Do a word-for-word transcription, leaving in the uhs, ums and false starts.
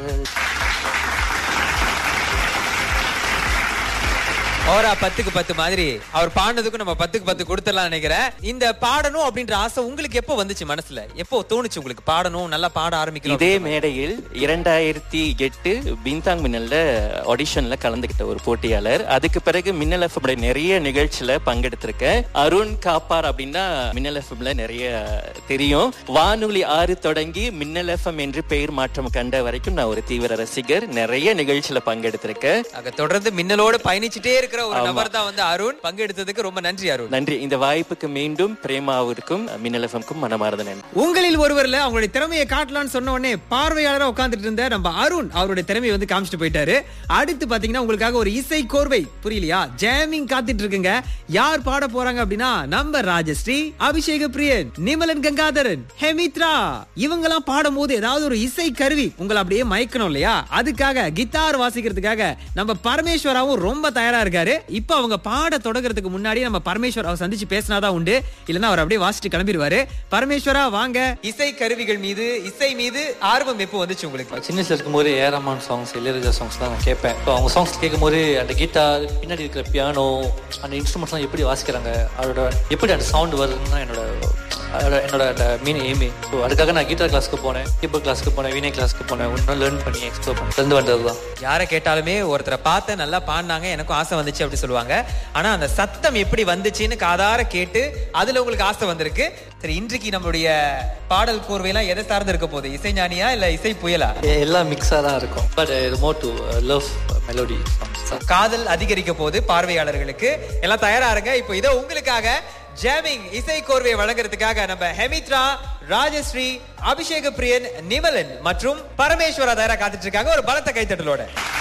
ஓரா பத்துக்கு பத்து மாதிரி அவர் பாடினதுக்கும் நம்ம பத்துக்கு பத்து கொடுத்துடலாம் நினைக்கிறேன். இந்த பாடணும் அப்படின்ற ஆசை உங்களுக்கு எப்போ வந்துச்சு மனசுல? எப்போ தோணுச்சு உங்களுக்கு பாடணும், நல்லா பாட ஆரம்பிக்கணும்? இதே மேடையில் இரண்டாயிரத்தி எட்டு பின்தாங் மின்னல்ல ஆடிஷன்ல கலந்துகிட்ட ஒரு போட்டியாளர். அதுக்கு பிறகு மின்னல் எஃப்எம்ல நிறைய நிகழ்ச்சியில பங்கெடுத்திருக்கேன். அருண் காப்பார் அப்படின்னா மின்னல் எஃப்எம்ல நிறைய தெரியும். வானொலி ஆறு தொடங்கி மின்னல் எஃப்எம் என்று பெயர் மாற்றம் கண்ட வரைக்கும் நான் ஒரு தீவிர ரசிகர். நிறைய நிகழ்ச்சியில பங்கெடுத்திருக்கேன். அங்க தொடர்ந்து மின்னலோடு பயணிச்சுட்டே இருக்கிற ஒரு நபர் தான் வந்து அருண். பங்கெடுத்ததுக்கு ரொம்ப நன்றி அருண். நன்றி. இந்த வாய்ப்புக்கு மீண்டும் பிரேமாவிற்கும் மின்னல் எஃப்எம்க்கும் மனமார்ந்த நன்றி. உங்களில் ஒருவர்ல அவங்களுடைய திறமையை காட்டலாம்னு சொன்ன உடனே பார்வையாளரா உட்கார்ந்துட்டு இருந்த நம்ம அருண் அவருடைய திறமையை வந்து காமிச்சிட்டு போயிட்டாரு. அடுத்து பாத்தீங்கன்னா உங்களுக்காக ஒரு இசை கோர்வை, புரியலையா, ஜாமிங் காத்துட்டு இருக்குங்க. யார் பாட போறாங்க அப்படின்னா நம்ம ராஜஸ்ரீ, அபிஷேக பிரியன், நிமலன் கங்காதரன், ஹெமித்ரா. இவங்க எல்லாம் பாடும் போது ஏதாவது ஒரு இசை கருவி உங்களை அப்படியே மயக்கணும் இல்லையா? அதுக்காக கிட்டார் வாசிக்கிறதுக்காக நம்ம பரமேஸ்வராவும் ரொம்ப தயாரா இருக்காரு. இப்ப அவங்க பாட தொடங்குறதுக்கு முன்னாடி நம்ம பரமேஸ்வர் அவர் சந்திச்சு பேசினாதான் உண்டு, இல்லன்னா அவர் அப்படியே வாசிட்டு கிளம்பிடுவாரு. பரமேஸ்வரா வாங்க. இசை கருவிகள் மீது, இசை மீது ஆர்வம் எப்போ வந்துச்சு உங்களுக்கு? சின்ன வயசுல இருக்கும்போது ஏரமான் சாங்ஸ், இளையராஜா சாங்ஸ் தான் நான் கேட்பேன். இப்போ அவங்க சாங்ஸ் கேட்கும் போது அந்த கிட்டார் பின்னாடி இருக்கிற பியானோ, அந்த இன்ஸ்ட்ருமெண்ட்ஸ்லாம் எப்படி வாசிக்கிறாங்க, அதோட எப்படி அந்த சவுண்ட் வருதுன்னா என்னோட என்னோட அந்த மீன் எய்மே. ஸோ அதுக்காக நான் கிட்டார் கிளாஸ்க்கு போனேன், கீபோர்ட் கிளாஸ்க்கு போனேன், வீணை கிளாஸ்க்கு போனேன். ஒன்றும் லேர்ன் பண்ணி எக்ஸ்ப்ளோர் பண்ணி தந்து வந்தது தான். யாரை கேட்டாலுமே ஒருத்தரை பார்த்து நல்லா பாடினாங்க, எனக்கும் ஆசை வந்துச்சு அப்படி சொல்லுவாங்க. ஆனா அந்த சத்தம் எப்படி வந்துச்சுன்னு காதார கேட்டு அதுல உங்களுக்கு ஆசை வந்திருக்கு. சரி, இன்றைக்கு நம்மளுடைய பாடல் கோர்வையெல்லாம் எதை சார்ந்து இருக்க போகுது? இசை ஞானியா இல்ல இசை புயலா? எல்லாம் மிக்ஸா தான் இருக்கும். But more to love melody. காதல் அதிகரிக்க போது பார்வையாளர்களுக்கு. எல்லாம் தயாரா இருங்க. இப்போ இதோ உங்களுக்காக ஜாமிங் இசை கோர்வை வழங்குறதுக்காக நம்ம ஹெமித்ரா, ராஜஸ்ரீ, அபிஷேக பிரியன், நிமலன் மற்றும் பரமேஸ்வரா தயாரா காத்துட்டு இருக்காங்க. ஒரு பலத்த கைத்தட்டலோட